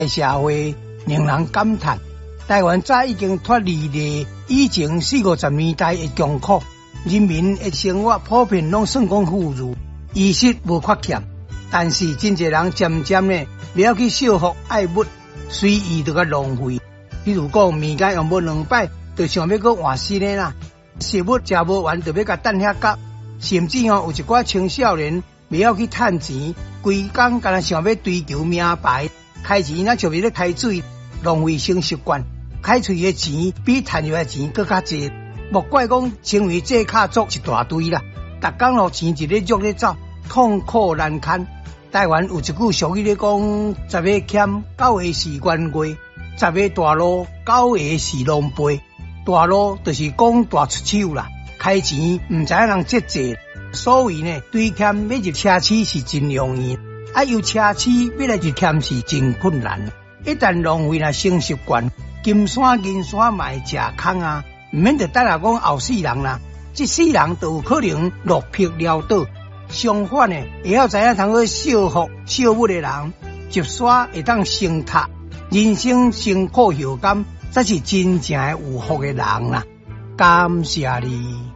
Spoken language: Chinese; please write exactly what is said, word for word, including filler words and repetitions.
社会令人感叹，台湾早已经脱离了以前四五十年代的穷苦，人民的生活普遍拢算讲富裕，衣食无缺欠。但是真侪人渐渐呢，不要去惜福爱物，随意就甲浪费。比如讲，面间用无两摆，就想要搁换新的啦。食物食无完，就要甲等遐夹。甚至哦，有一寡青少年不要去趁钱，规工干那想要追求名牌，开钱那就为了开水，浪费性习惯。开喙的钱比赚入的钱更加多，莫怪讲成为这卡族一大堆啦。逐工咯钱一日足咧走，痛苦难堪。台湾有一句俗语咧讲：十个欠，九个是冤家；十个大路，九个是狼狽。大路就是讲大出手啦，开钱唔知人节制。所谓呢，对欠要入奢侈是真容易，啊由奢侈要来入欠是真困难。一旦浪费了生习惯，金山银山嘛会食空啊，唔免得等下讲后世人啦，这世人都有可能落魄潦倒。相反呢，会晓知影通去惜福惜物的人，一刷会当升塔，人生辛苦后甘，才是真正有福的人啦。感谢你。